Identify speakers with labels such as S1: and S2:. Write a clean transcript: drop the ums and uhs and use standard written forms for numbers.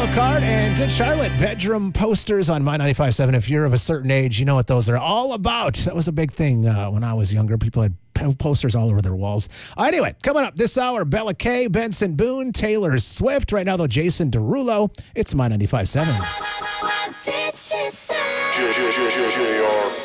S1: Card and Good Charlotte. Bedroom posters on My 95.7. If you're of a certain age, you know what those are all about. That was a big thing when I was younger. People had posters all over their walls. Anyway, coming up this hour, Bella Kay, Benson Boone, Taylor Swift. Right now, though, Jason Derulo. It's My 95.7.
S2: What did she say?